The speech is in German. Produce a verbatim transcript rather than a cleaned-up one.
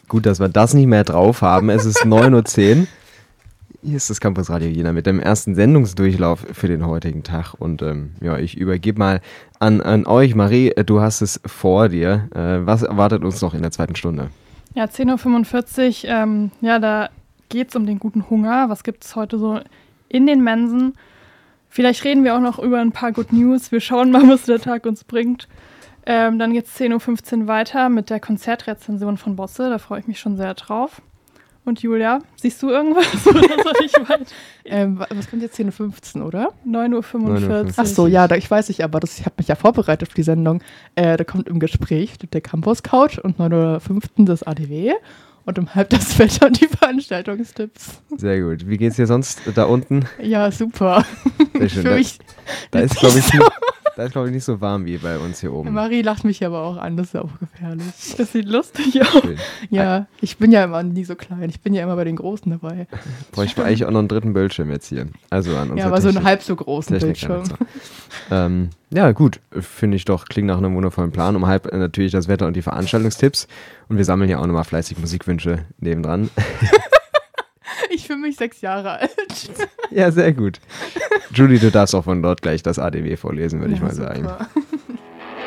Gut, dass wir das nicht mehr drauf haben. Es ist neun Uhr zehn. Hier ist das Campus Radio Jena mit dem ersten Sendungsdurchlauf für den heutigen Tag. Und ähm, ja, ich übergebe mal an, an euch. Marie, du hast es vor dir. Äh, was erwartet uns noch in der zweiten Stunde? Ja, zehn Uhr fünfundvierzig. Ähm, ja, da geht es um den guten Hunger. Was gibt es heute so in den Mensen? Vielleicht reden wir auch noch über ein paar Good News. Wir schauen mal, was der Tag uns bringt. Ähm, dann geht es zehn Uhr fünfzehn weiter mit der Konzertrezension von Bosse. Da freue ich mich schon sehr drauf. Und Julia, siehst du irgendwas? Oder soll ich weiter? ähm, was kommt jetzt? zehn Uhr fünfzehn, oder? neun Uhr fünfundvierzig. Ach so, ja, da, ich weiß nicht, aber das, ich habe mich ja vorbereitet für die Sendung. Äh, da kommt im Gespräch der Campus Couch und neun Uhr fünfzehn das A D W und um halb das Wetter und die Veranstaltungstipps. Sehr gut. Wie geht's dir sonst da unten? Ja, super. Sehr schön. Für mich da, da ist, glaube ich, nicht, da ist, glaube ich, nicht so warm wie bei uns hier oben. Marie lacht mich aber auch an, das ist auch gefährlich. Das sieht lustig aus. Schön. Ja, ich bin ja immer nie so klein. Ich bin ja immer bei den Großen dabei. Bräuchten wir eigentlich auch noch einen dritten Bildschirm jetzt hier. Also an Ja, aber so einen halb so großen Bildschirm. Ähm, ja, gut. Finde ich doch. Klingt nach einem wundervollen Plan. Um halb äh, natürlich das Wetter und die Veranstaltungstipps. Und wir sammeln ja auch nochmal fleißig Musikwünsche nebendran. Ich fühle mich sechs Jahre alt. Ja, sehr gut. Julie, du darfst auch von dort gleich das A D W vorlesen, würde ja, ich mal super. sagen.